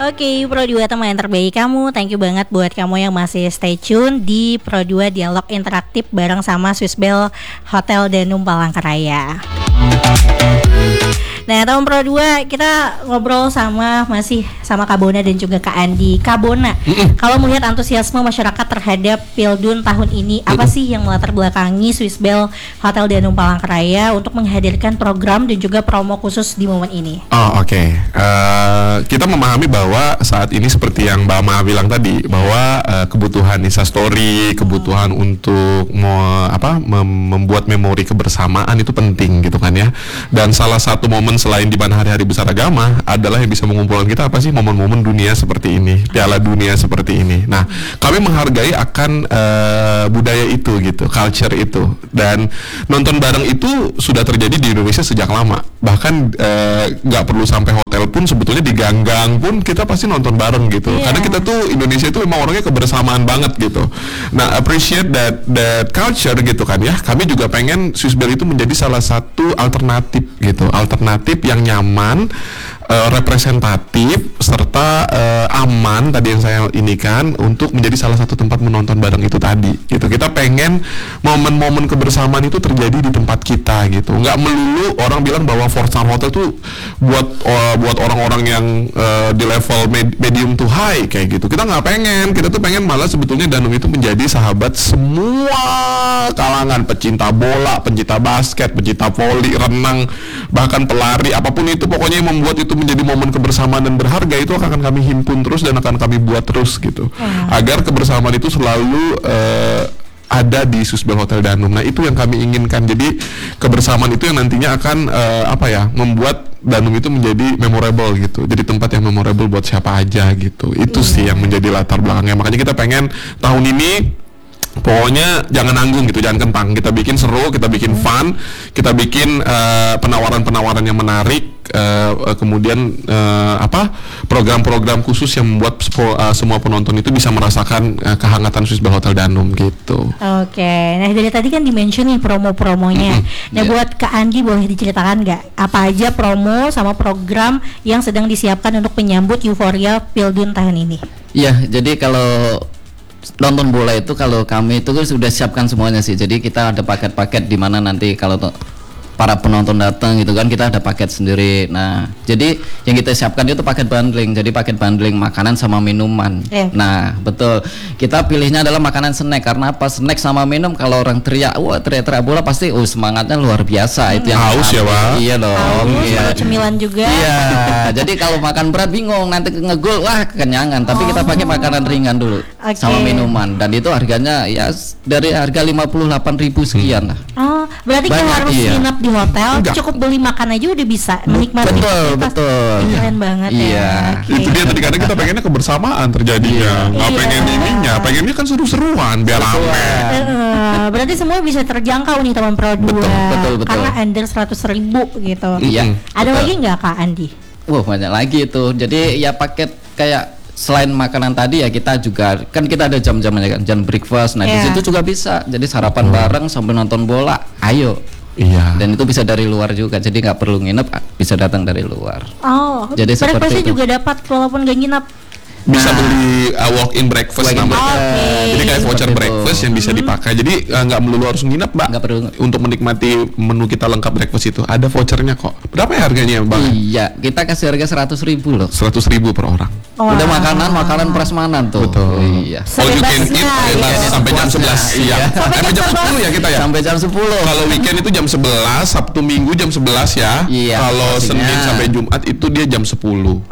Oke, Pro 2 teman yang terbaik kamu. Thank you banget buat kamu yang masih stay tune di Pro 2 Dialog Interaktif bareng sama Swiss Bell Hotel Danum Palangkaraya. Nah, tahun Pro 2 kita ngobrol masih sama Kak Bona dan juga Kak Andi. Kak Bona, kalau melihat antusiasme masyarakat terhadap Pildun tahun ini, apa sih yang melatar belakangi Swiss Bell Hotel Danum Palangkaraya untuk menghadirkan program dan juga promo khusus di momen ini? Oh, oke. Kita memahami bahwa saat ini seperti yang Mbak Ma bilang tadi, bahwa kebutuhan instastory, kebutuhan untuk membuat memori kebersamaan itu penting gitu kan ya. Dan salah satu momen selain di mana hari-hari besar agama adalah yang bisa mengumpulkan kita apa sih, momen-momen dunia seperti ini, piala dunia seperti ini. Nah, kami menghargai akan budaya itu gitu, culture itu, dan nonton bareng itu sudah terjadi di Indonesia sejak lama. Bahkan nggak perlu sampai hotel pun, sebetulnya di gang-gang pun kita pasti nonton bareng gitu. Karena kita tuh Indonesia itu memang orangnya kebersamaan banget gitu. Nah, appreciate that culture gitu kan ya. Kami juga pengen Swiss Bell itu menjadi salah satu alternatif gitu, alternatif yang nyaman, representatif serta aman tadi yang saya ini kan, untuk menjadi salah satu tempat menonton bareng itu tadi gitu. Kita pengen momen-momen kebersamaan itu terjadi di tempat kita gitu. Nggak melulu orang bilang bahwa 4-star hotel tuh buat orang-orang yang di level medium to high kayak gitu. Kita nggak pengen, kita tuh pengen malah sebetulnya Danum itu menjadi sahabat semua kalangan, pecinta bola, pecinta basket, pecinta voli, renang, bahkan pelari, apapun itu, pokoknya yang membuat itu menjadi momen kebersamaan dan berharga itu akan kami himpun terus dan akan kami buat terus gitu, agar kebersamaan itu selalu ada di Swiss Bell Hotel Danum. Nah, itu yang kami inginkan. Jadi kebersamaan itu yang nantinya akan membuat Danum itu menjadi memorable gitu. Jadi tempat yang memorable buat siapa aja gitu. Itu sih yang menjadi latar belakangnya. Makanya kita pengen tahun ini pokoknya jangan nanggung gitu, jangan kentang. Kita bikin seru, kita bikin fun, kita bikin penawaran-penawaran yang menarik, kemudian program-program khusus yang membuat semua penonton itu bisa merasakan kehangatan Swiss Bell Hotel Danum gitu. Oke, nah dari tadi kan di-mention nih promo-promonya. Nah, buat Kak Andi boleh diceritakan nggak apa aja promo sama program yang sedang disiapkan untuk menyambut euforia Pildun tahun ini? Iya, jadi kalau nonton bola itu, kalau kami itu sudah siapkan semuanya sih. Jadi kita ada paket-paket di mana nanti kalau para penonton datang gitu kan, kita ada paket sendiri. Nah, jadi yang kita siapkan itu paket bundling. Jadi paket bundling makanan sama minuman. Nah, betul. Kita pilihnya adalah makanan snack. Karena apa? Snack sama minum, kalau orang teriak, wah teriak bola pasti semangatnya luar biasa. Itu yang haus ya, Pak. Iya dong. Haus, cemilan juga. Iya. Jadi kalau makan berat bingung, nanti ngegol, wah kenyangan. Tapi kita pakai makanan ringan dulu sama minuman. Dan itu harganya ya dari harga 58.000 sekian lah. Oh, berarti kita harus nginep di hotel, cukup beli makan aja udah bisa menikmati. Betul. Keren banget ya. Itu dia tadi, kadang kita pengennya kebersamaan terjadinya, nggak pengen ininya, pengennya kan seru-seruan biar rame. Berarti semua bisa terjangkau nih teman Pro 2. Betul. Karena under 100.000 gitu. Iya. Ada lagi nggak Kak Andi? Wah, banyak lagi itu. Jadi ya paket kayak selain makanan tadi ya, kita juga kan kita ada jam-jamnya kan, jam breakfast. Nah, di situ juga bisa. Jadi sarapan bareng sambil nonton bola. Ayo. Iya. Dan itu bisa dari luar juga. Jadi nggak perlu nginep, bisa datang dari luar. Oh. Jadi breakfastnya juga dapat walaupun nggak nginep. Bisa beli walk-in breakfast namanya. Jadi kayak voucher breakfast yang bisa dipakai. Jadi nggak melulu harus nginep, Mbak. Nggak perlu. Untuk menikmati menu kita lengkap breakfast itu ada vouchernya kok. Berapa ya harganya, Bang? Iya, kita kasih harga 100.000 loh. 100.000 per orang. Udah makanan prasmanan tuh. Betul. Iya. All you can eat sampai jam 11 siang. Sampai jam 10 ya kita ya. Sampai jam 10. Kalau weekend itu jam 11, Sabtu Minggu jam 11 ya. Iya. Kalau Senin sampai Jumat itu dia jam 10.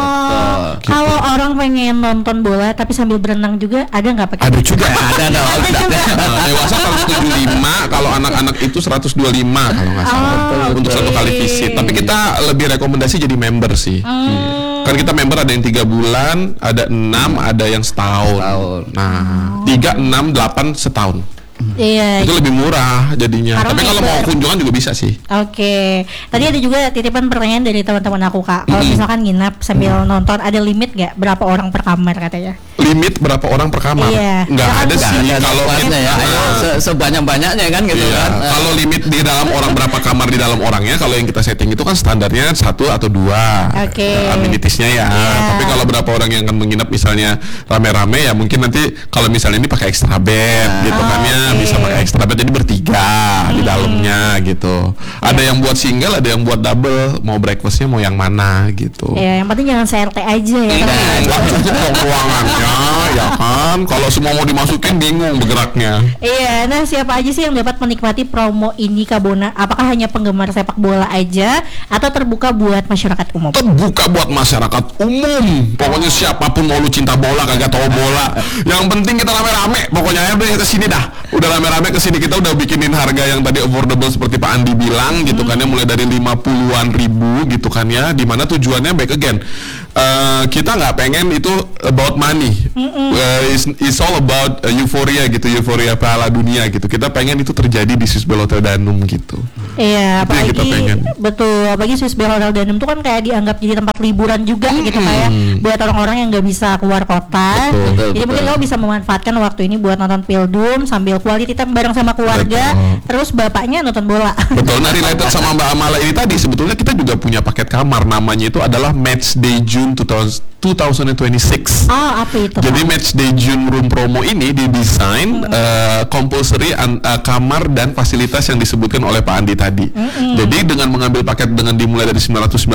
Kalau orang pengen nonton bola tapi sambil berenang juga ada nggak pakai? Ada juga. Ada dong. Dewasa kalau 75, kalau anak-anak itu 125 kalau nggak salah untuk satu kali visit. Tapi kita lebih rekomendasi jadi member sih. Kan kita member ada yang 3 bulan, ada 6, ada yang setahun. Nah, 3, 6, 8 setahun. Iya. Itu lebih murah jadinya. Karena Tapi kalau mau kunjungan juga bisa sih. Oke. Tadi ada juga titipan pertanyaan dari teman-teman aku, Kak. Kalau misalkan nginap sambil nonton, ada limit nggak berapa orang per kamar katanya? Limit berapa orang per kamar? Iya. Nggak Ya kan ada suka sih. Ada Kalau tempatnya ya, ayo sebanyak-banyaknya kan gitu Iya, kan. kalau limit di dalam orang berapa kamar di dalam orangnya, kalau yang kita setting itu kan standarnya 1 atau 2 Oke. Amenitisnya ya. Iya. Tapi kalau berapa orang yang akan menginap misalnya rame-rame ya mungkin nanti kalau misalnya ini pakai extra bed gitu kan ya, oke. bisa pakai extra bed jadi bertiga di dalamnya gitu. Ada yang buat single, ada yang buat double, mau breakfastnya mau yang mana gitu. Ya, yang penting jangan CRT aja ya. Iya. Nggak cukup dong ruangannya, ya kan? Kalau semua mau dimasukin bingung bergeraknya. Iya, nah siapa aja sih yang dapat menikmati promo ini, Kak Bona? Apakah hanya penggemar sepak bola aja atau terbuka buat masyarakat umum? Terbuka buat masyarakat umum. Pokoknya siapapun mau lu cinta bola kagak tahu bola. Yang penting kita rame-rame. Pokoknya ya udah ke sini dah. Udah rame-rame ke sini, kita udah bikinin harga yang tadi affordable seperti Pak Andi bilang gitu kan ya, mulai dari 50-an ribu gitu kan ya. Dimana tujuannya back again. Kita nggak pengen itu about money. It's all about euphoria gitu, euforia Piala Dunia gitu. Kita pengen itu terjadi di Swissbell Hotel Danum gitu. Iya, Itu yang kita apalagi pengen. betul, apalagi Swissbell Hotel Danum itu kan kayak dianggap jadi tempat liburan juga gitu kayak buat orang-orang yang nggak bisa keluar kota. Betul, Jadi mungkin kamu bisa memanfaatkan waktu ini buat nonton Pildun sambil quality time bareng sama keluarga, Betul. terus bapaknya nonton bola. Betul, nah related sama Mbak Amala ini tadi, sebetulnya kita juga punya paket kamar, namanya itu adalah Match Day June 2026. Oh, apa itu? Jadi Kak? Match Day June Room Promo ini didesain compulsory kamar dan fasilitas yang disebutkan oleh Pak Andi tadi. Jadi dengan mengambil paket dengan dimulai dari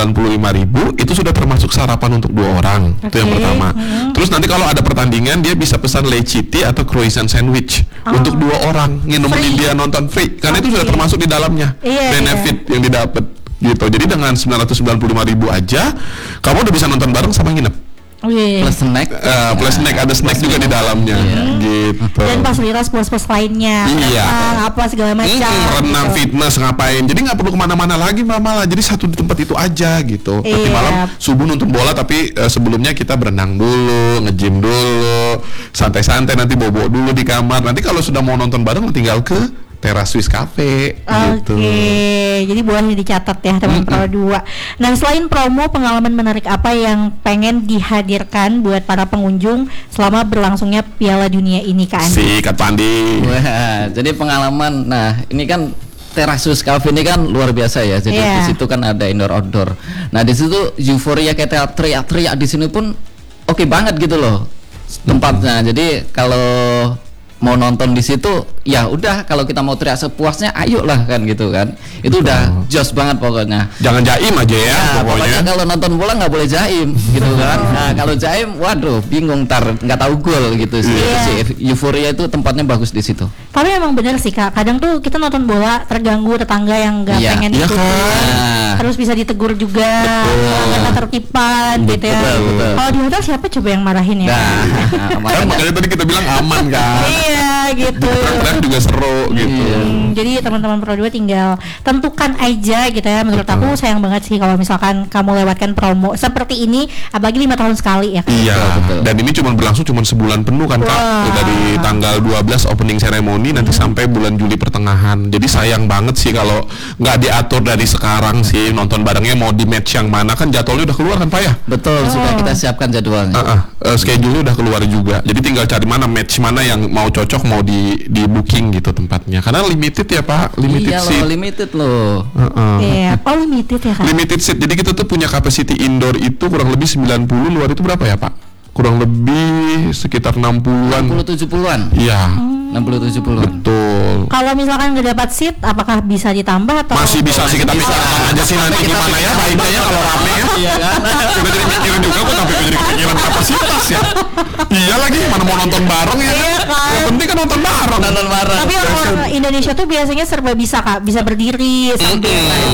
995.000 itu sudah termasuk sarapan untuk 2 orang. Itu yang Oke. pertama. Terus nanti kalau ada pertandingan dia bisa pesan leciti atau croissant sandwich untuk 2 orang, ngenemenin Free. dia nonton free. Karena itu sudah Oke. termasuk di dalamnya Iya, benefit yang didapat gitu. Jadi dengan 995.000 aja kamu udah bisa nonton bareng sama nginep. Wih. Plus snack. Plus snack, ada snack juga di dalamnya gitu. Dan fasilitas plus-plus lainnya, Iya. renang, apa segala macam. Renang, gitu. fitness, ngapain. Jadi nggak perlu kemana-mana lagi malah. Jadi satu di tempat itu aja gitu. Nanti Iya. malam subuh nonton bola, tapi sebelumnya kita berenang dulu, nge-gym dulu, santai-santai, nanti bobo dulu di kamar. Nanti kalau sudah mau nonton bareng tinggal ke Teras Swiss Cafe gitu. Jadi boleh dicatat ya teman Pro 2. Nah, selain promo, pengalaman menarik apa yang pengen dihadirkan buat para pengunjung selama berlangsungnya Piala Dunia ini, Kak Andi? Sikat Pandi. Wah, jadi pengalaman. Nah, ini kan Teras Swiss Cafe ini kan luar biasa ya. Jadi Iya. di situ kan ada indoor outdoor. Nah, di situ euforia kayak teriak-teriak di sini pun oke banget gitu loh tempatnya. Jadi kalau mau nonton di situ ya udah, kalau kita mau teriak sepuasnya ayolah kan gitu kan. Itu udah jos banget pokoknya. Jangan jaim aja ya Nah, pokoknya. pokoknya kalau nonton bola nggak boleh jaim gitu kan. Nah, kalau jaim waduh bingung, ntar nggak tahu gol gitu sih. Iya. Si euforia itu tempatnya bagus di situ. Tapi emang bener sih, Kak, kadang tuh kita nonton bola terganggu tetangga yang nggak Iya. pengen Iya ikutin. kan? Nah. Terus bisa ditegur juga, nggak ketertiban gitu ya. betul. Kalau di hotel siapa coba yang marahin ya? Nah, Kan makanya makanya tadi kita bilang aman kan. Iya gitu. Dan juga seru gitu. Jadi teman-teman Pro 2 tinggal tentukan aja gitu ya. Menurut aku sayang banget sih kalau misalkan kamu lewatkan promo seperti ini, apalagi 5 tahun sekali ya. Iya, Betul. dan ini cuma berlangsung cuma sebulan penuh kan Kak. Wah. Dari tanggal 12 opening ceremony nanti sampai bulan Juli pertengahan. Jadi sayang banget sih kalau nggak diatur dari sekarang sih, nonton barengnya mau di match yang mana, kan jadwalnya udah keluar kan Pak ya? betul sudah kita siapkan jadwalnya. Schedule udah keluar juga. Jadi tinggal cari mana match mana yang mau cocok, mau di booking gitu tempatnya. Karena limited ya Pak, limited Iya seat. loh, limited loh. Iya, oh limited ya, Kak. Limited seat. Jadi kita tuh punya capacity indoor itu kurang lebih 90, luar itu berapa ya Pak? Kurang lebih sekitar 60-an. 60-70-an. Iya. 60-70-an. Betul. Kalau misalkan nggak dapat seat, apakah bisa ditambah atau Masih bisa sih, kita bicarakan aja sih nanti gimana ya baiknya kalau rame ya. Iya kan? Kita jadi mikirin juga kok, sampai jadi kepikiran kapasitas ya. Iya lagi, mana mau nonton bareng ya. Iya kan? Yang penting kan nonton bareng. Nonton bareng. Tapi orang Indonesia tuh biasanya serba bisa, Kak. Bisa berdiri sambil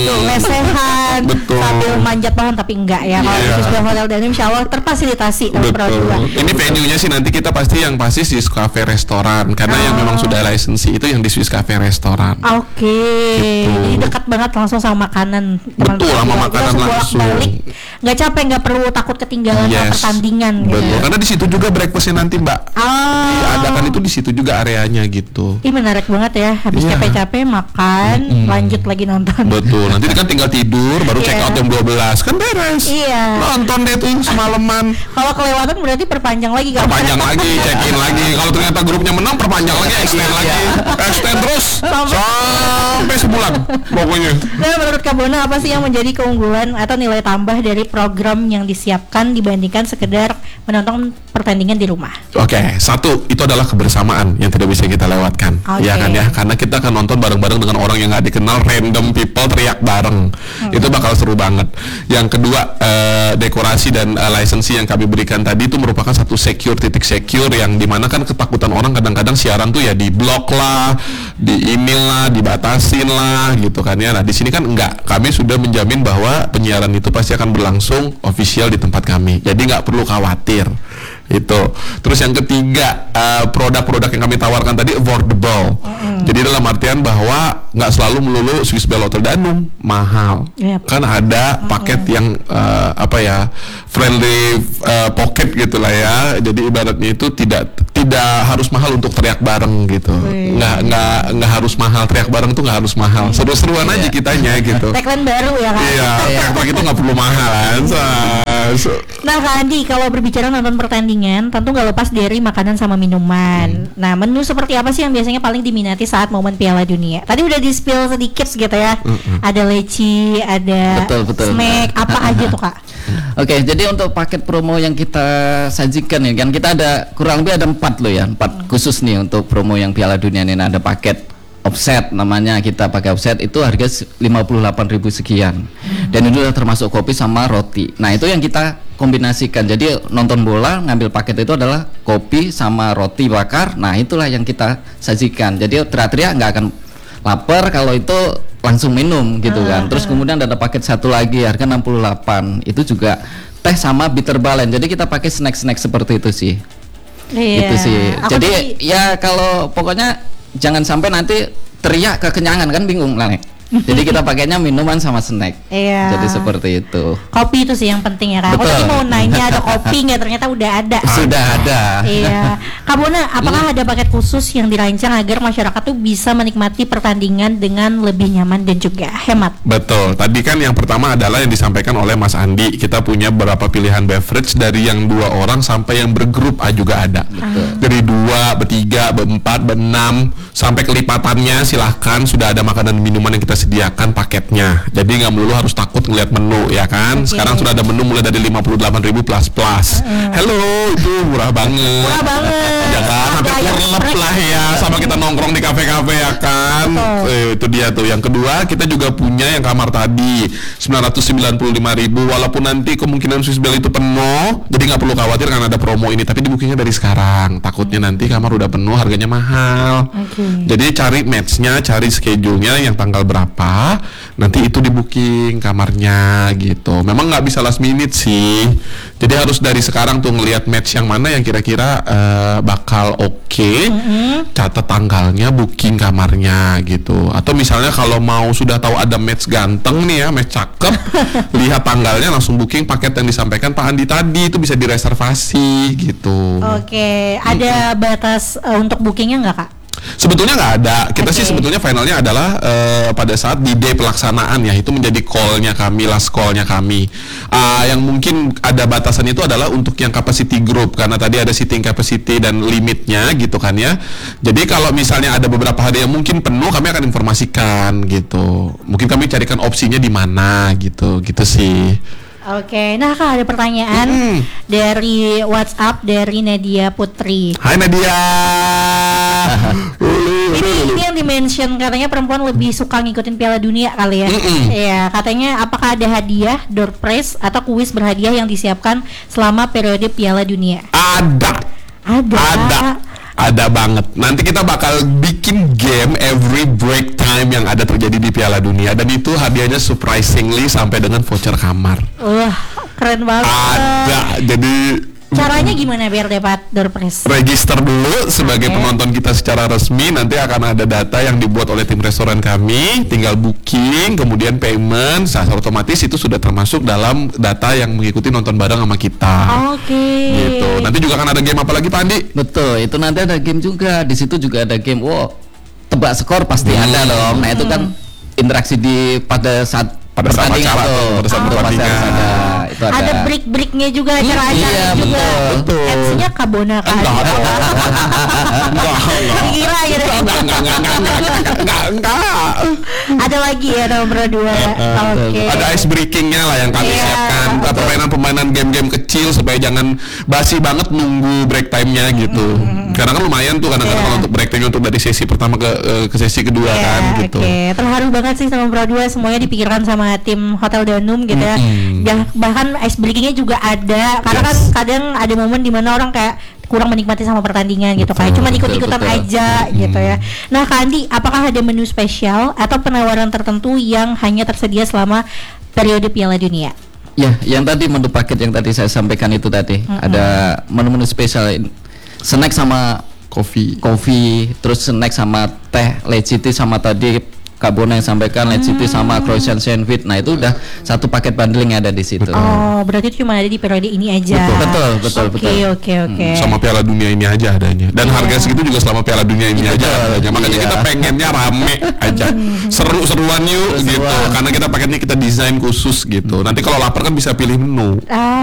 lesehan, Betul. sambil manjat pohon, tapi enggak ya. Kalau Iya. di Swissbell Hotel dan insya Allah terfasilitasi oleh Pro 2. Ini venue-nya sih nanti kita pasti yang pasti Swiss Cafe Restoran, karena yang memang sudah lisensi itu yang di Swiss Cafe Restoran. Oke, jadi dekat banget langsung sama makanan. Betul, Teman-teman. sama Kita makanan langsung langsung. bolak-balik. Nggak capek, nggak perlu takut ketinggalan Yes. pertandingan. Betul. Gitu. Karena di situ juga breakfastnya nanti Mbak. Oh, Diadakan itu di situ juga areanya gitu. Ih menarik banget ya. Habis Iya. capek-capek makan, lanjut lagi nonton. Betul. Nanti kan tinggal tidur, baru check Iya. out jam 12 kan beres. Iya. Nonton deh tuh semalaman. Kalau kelewatan berarti perpanjang lagi kan? Perpanjang lagi, check in lagi. Kalau ternyata grupnya menang, perpanjang lagi, extend lagi, extend terus sampai sebulan pokoknya. Nah, menurut Kak Bona apa sih yang menjadi keunggulan atau nilai tambah dari program yang disiapkan dibandingkan sekedar menonton pertandingan di rumah? Oke, satu itu adalah kebersamaan yang tidak bisa kita lewatkan, Oke. ya kan ya, karena kita akan nonton bareng-bareng dengan orang yang nggak dikenal, random people teriak bareng, itu bakal seru banget. Yang kedua, dekorasi dan lisensi yang kami berikan tadi itu merupakan satu titik secure yang dimana kan ketakutan orang kadang-kadang siaran tuh ya di blok lah, di email lah, dibatasin lah, gitu kan ya. Nah di sini kan enggak, kami sudah menjamin bahwa penyiaran itu pasti akan berlangsung official di tempat kami, jadi nggak perlu khawatir. Itu. Terus yang ketiga, produk-produk yang kami tawarkan tadi affordable. Jadi dalam artian bahwa nggak selalu melulu Swiss Bell Hotel Danum mahal. Yep. Kan ada paket yang friendly pocket gitulah ya. Jadi ibaratnya itu tidak harus mahal untuk teriak bareng gitu. Wih. Nggak harus mahal, teriak bareng tuh nggak harus mahal. Seru-seruan aja kitanya gitu. Tagline baru ya kan? Iya, teriak itu nggak perlu mahal kan. Nah Kak Andi, kalau berbicara nonton pertandingan tentu nggak lepas dari makanan sama minuman. Nah menu seperti apa sih yang biasanya paling diminati saat momen Piala Dunia? Tadi udah di-spill sedikit gitu ya. Ada leci, ada Betul. snack, apa aja tuh Kak? Oke, jadi untuk paket promo yang kita sajikan ya kan, kita ada kurang lebih ada 4 loh ya, 4 khusus nih untuk promo yang Piala Dunia ini. Ada paket offset, namanya kita pakai offset itu harga 58.000 sekian. Dan itu udah termasuk kopi sama roti. Nah, itu yang kita kombinasikan. Jadi nonton bola ngambil paket itu adalah kopi sama roti bakar. Nah, itulah yang kita sajikan. Jadi teriak-teriak nggak akan lapar, kalau itu langsung minum gitu kan. Terus kemudian ada paket satu lagi harga 68. Itu juga teh sama bitter balen. Jadi kita pakai snack-snack seperti itu sih. Iya. Itu sih. Aku Jadi tadi- ya kalau pokoknya jangan sampai nanti teriak kekenyangan kan bingung lah nih. Jadi kita pakainya minuman sama snack. Iya. Jadi seperti itu. Kopi itu sih yang penting ya Kak. Aku Betul. tadi mau nanya ada kopi nggak, ternyata udah ada. Sudah ada. Iya. Kak Bona, apakah ada paket khusus yang dirancang agar masyarakat tuh bisa menikmati pertandingan dengan lebih nyaman dan juga hemat? Betul. Tadi kan yang pertama adalah yang disampaikan oleh Mas Andi. Kita punya beberapa pilihan beverage dari yang 2 orang sampai yang bergrup juga ada. Dari 2, bertiga, berempat, berenam sampai kelipatannya silahkan, sudah ada makanan dan minuman yang kita sediakan paketnya. Jadi nggak melulu harus takut ngelihat menu ya kan. Oke. Sekarang sudah ada menu mulai dari 58.000 plus. Hello, itu murah banget. Murah banget. Ya kan, hampir Ayam kurlep geprek. lah ya sama kita nongkrong di kafe-kafe ya kan. Betul. Itu dia tuh. Yang kedua, kita juga punya yang kamar tadi 995.000, walaupun nanti kemungkinan Swiss Bell itu penuh, jadi nggak perlu khawatir karena ada promo ini, tapi di bookingnya dari sekarang. Takutnya nanti kamar udah penuh, harganya mahal. Oke. Jadi cari matchnya, cari schedule-nya yang tanggal berapa, nanti itu di booking kamarnya gitu. Memang nggak bisa last minute sih, jadi harus dari sekarang tuh ngelihat match yang mana yang kira-kira bakal oke. Catat tanggalnya, booking kamarnya gitu. Atau misalnya kalau mau sudah tahu ada match ganteng nih ya, match cakep, lihat tanggalnya langsung booking paket yang disampaikan Pak Andi tadi, itu bisa direservasi gitu. Oke, ada batas untuk bookingnya nggak Kak? Sebetulnya nggak ada. Kita sih Oke. sebetulnya finalnya adalah pada saat di day pelaksanaan ya, itu menjadi call-nya kami, last call-nya kami. Yang mungkin ada batasan itu adalah untuk yang capacity group, karena tadi ada seating capacity dan limitnya gitu kan ya. Jadi kalau misalnya ada beberapa hari yang mungkin penuh, kami akan informasikan gitu. Mungkin kami carikan opsinya di mana gitu sih. Oke, nah Kak ada pertanyaan dari WhatsApp dari Nadia Putri. Hai Nadia. Ini yang dimention katanya perempuan lebih suka ngikutin Piala Dunia kali ya. Iya, katanya apakah ada hadiah, door prize atau kuis berhadiah yang disiapkan selama periode Piala Dunia? Ada. Ada banget. Nanti kita bakal bikin game every break time yang ada terjadi di Piala Dunia, dan itu hadiahnya surprisingly sampai dengan voucher kamar. Wah, keren banget. Ada. Jadi Caranya gimana biar dapat door prize? Register dulu sebagai Oke. penonton kita secara resmi. Nanti akan ada data yang dibuat oleh tim restoran kami. Tinggal booking, kemudian payment. Secara otomatis itu sudah termasuk dalam data yang mengikuti nonton bareng sama kita. Oke. Gitu. Nanti juga akan ada game apa lagi Pak Andi? Betul, itu nanti ada game juga. Di situ juga ada game. Wow, tebak skor pasti ada dong. Nah itu kan interaksi pada saat Pada saat pertandingan acara tuh. tuh, pada saat Itu pasti pertandingan. harus ada. Itu ada. Ada break-breaknya juga, acara-acara iya, juga. betul. Apps-nya Kabona kan. Enggak. Gila gitu. Enggak. Ada lagi ya nomor 2. Oke. Ada ice breakingnya lah yang kami Iya, siapkan. Permainan-permainan game-game kecil supaya jangan basi banget nunggu break time-nya gitu. Karena kan lumayan tuh kadang-kadang Iya. kalau untuk break time untuk dari sesi pertama ke sesi kedua Iya, kan gitu. Oke, terharu banget sih sama Pro 2, semuanya dipikirkan sama tim Hotel Danum gitu ya. Bahkan ice breakingnya juga ada. Karena kan Yes. kadang ada momen dimana orang kayak kurang menikmati sama pertandingan gitu, kayak cuma ikut-ikutan betul. aja gitu ya. Nah, Kak Andi, apakah ada menu spesial atau penawaran tertentu yang hanya tersedia selama periode Piala Dunia? Ya, yang tadi menu paket yang tadi saya sampaikan itu tadi ada menu-menu spesial snack sama kopi, terus snack sama teh legit sama tadi Kak Bona yang sampaikan legit sama croissant sandwich. Nah itu udah satu paket bundling yang ada di situ. Oh, berarti itu cuma ada di periode ini aja. Betul. Oke. Sama Piala Dunia ini aja adanya. Dan harga segitu juga selama Piala Dunia ini aja adanya. Makanya Iya. kita pengennya rame aja. Seru-seruan yuk gitu. Karena kita paketnya kita desain khusus gitu. Nanti kalau lapar kan bisa pilih menu.